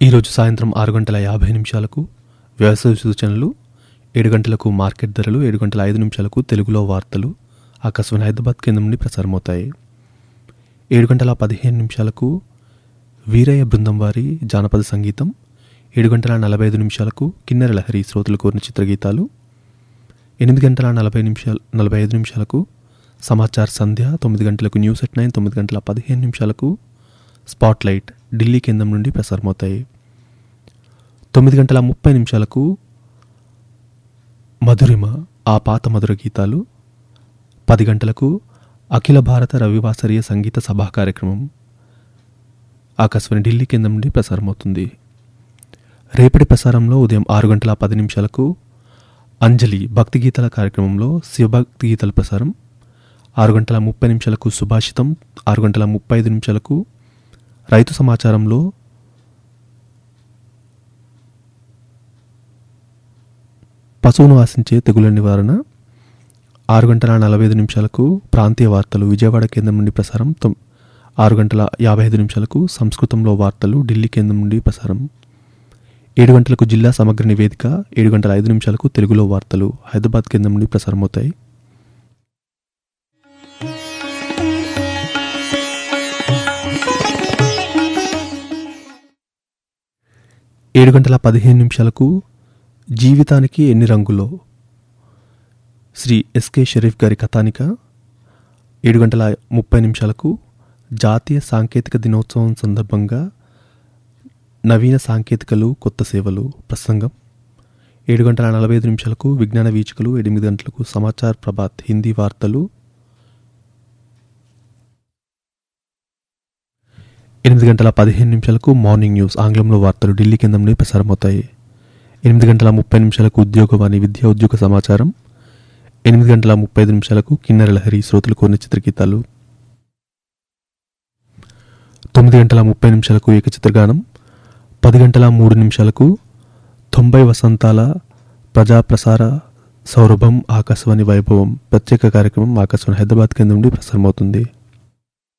ఈరోజు సాయంత్రం 6:50 వ్యవసాయ సూచనలు, 7 గంటలకు మార్కెట్ ధరలు, 7:05 తెలుగులో వార్తలు ఆకాశవాణి హైదరాబాద్ కేంద్రం నుండి ప్రసారమవుతాయి. 7:15 వీరయ్య బృందం వారి జానపద సంగీతం, 7:45 కిన్నెర లహరి శ్రోతలు కోరిన చిత్రగీతాలు, 8:45 సమాచార సంధ్య, 9 గంటలకు న్యూస్ ఎట్ 9, 9:15 స్పాట్లైట్ ఢిల్లీ కేంద్రం నుండి ప్రసారమవుతాయి. 9:30 మధురిమ ఆ పాత మధుర గీతాలు, 10 గంటలకు అఖిల భారత రవివాసరీయ సంగీత సభా కార్యక్రమం ఆకాశవాణి ఢిల్లీ కేంద్రం నుండి ప్రసారమవుతుంది. రేపటి ప్రసారంలో ఉదయం 6:10 అంజలి భక్తి గీతాల కార్యక్రమంలో శివభక్తి గీతాల ప్రసారం, 6:30 సుభాషితం, 6:35 రైతు సమాచారంలో పశువును ఆశించే తెగుల నివారణ, 6:45 ప్రాంతీయ వార్తలు విజయవాడ కేంద్రం నుండి ప్రసారం, 6:55 సంస్కృతంలో వార్తలు ఢిల్లీ కేంద్రం నుండి ప్రసారం, 7 గంటలకు జిల్లా సమగ్ర నివేదిక, 7:05 తెలుగులో వార్తలు హైదరాబాద్ కేంద్రం నుండి ప్రసారమవుతాయి. ఏడు 7:15 జీవితానికి ఎన్ని రంగులో శ్రీ ఎస్కే షరీఫ్ గారి కథానిక, 7:30 జాతీయ సాంకేతిక దినోత్సవం సందర్భంగా నవీన సాంకేతికలు కొత్త సేవలు ప్రసంగం, 7:45 విజ్ఞాన వీచికలు, 8 గంటలకు సమాచార్ ప్రభాత్ హిందీ వార్తలు, 8:15 మార్నింగ్ న్యూస్ ఆంగ్లంలో వార్తలు ఢిల్లీ కేంద్రం నుండి ప్రసారమవుతాయి. 8:30 ఉద్యోగవాణి విద్యా ఉద్యోగ సమాచారం, 8:35 కిన్నెర లహరి శ్రోతలు కోరిన చిత్రగీతాలు, 9:30 ఏకచిత్రగానం, 10:03 90 వసంతాల ప్రజాప్రసార సౌరభం ఆకాశవాణి వైభవం ప్రత్యేక కార్యక్రమం ఆకాశవాణి హైదరాబాద్ కేంద్రం నుండి ప్రసారమవుతుంది.